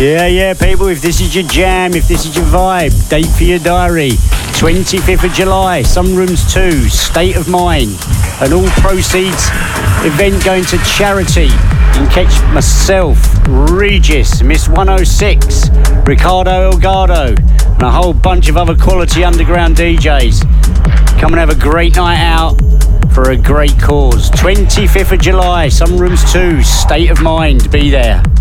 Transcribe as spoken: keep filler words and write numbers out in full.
Yeah, yeah, people, if this is your jam, if this is your vibe, date for your diary, twenty-fifth of July, Sunrooms two, State of Mind, and all proceeds, event going to charity. You can catch myself, Regis, Miss one oh six, Ricardo Elgado, and a whole bunch of other quality underground D Js. Come and have a great night out for a great cause. twenty-fifth of July, Sunrooms two, State of Mind, be there.